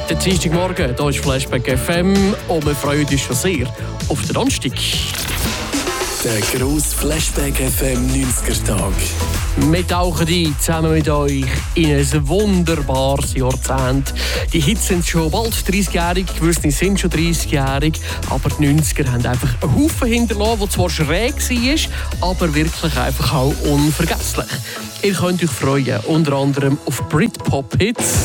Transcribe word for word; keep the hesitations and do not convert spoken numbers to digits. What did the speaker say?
Der Dienstagmorgen, hier ist Flashback F M und wir freuen uns schon sehr auf den Donnerstag. Der grosse Flashback F M neunziger-Tag. Wir tauchen ein, zusammen mit euch in ein wunderbares Jahrzehnt. Die Hits sind schon bald dreißigjährig, gewisse sind schon dreißigjährig, aber die neunziger haben einfach einen Haufen hinterlassen, der zwar schräg war, aber wirklich einfach auch unvergesslich. Ihr könnt euch freuen, unter anderem auf Britpop-Hits.